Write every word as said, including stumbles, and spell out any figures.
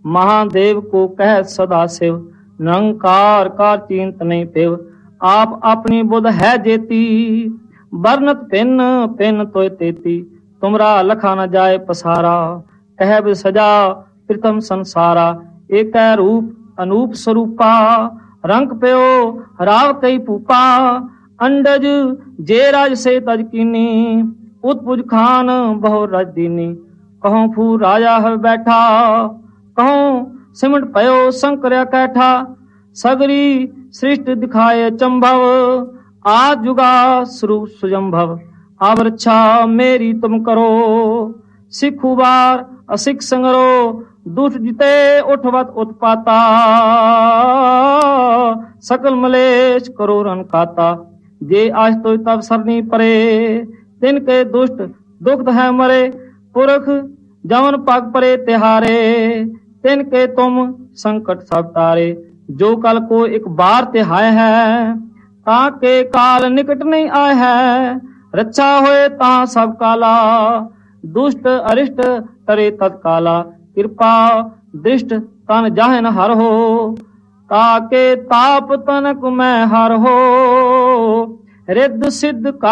महादेव को कह सदा शिव, निरंकार कार चिंत नहीं पिव। आप अपनी बुध है जेती, बरनत पिन पिन तोय तेती। तुमरा लखा न जाए पसारा, कह भी सजा प्रथम संसारा। एक रूप अनूप स्वरूपा, रंग प्यो राव कई पूपा। अंडज जे राज से तज कीनी, उत्पुज खान बहु रज दीनी। कहूं फू राजा है बैठा, कहूं सिमट पयो शंकर कैठा। सगरी सृष्टि दिखाए चंभव, आज जुगा स्वरूप सुजंभव। अब रक्षा मेरी तुम करो, सिखु बार असिख संगरो। दुष्ट जिते उठवत उत्पाता, सकल मलेश करो रन खाता। जे आज तो तब सरनी परे, तिनके दुष्ट दुख है मरे। पुरख जवन पग परे तिहारे, तिनके तुम संकट सब तारे। जो कल को एक बार तिहाय है, ताके काल निकट नहीं आए है। रक्षा होए ता सब काला, दुष्ट अरिष्ट तरे तत्काला। कृपा दृष्ट तन जाहे न हर हो, ताके ताप तनक मैं हर हो। रिद्ध सिद्ध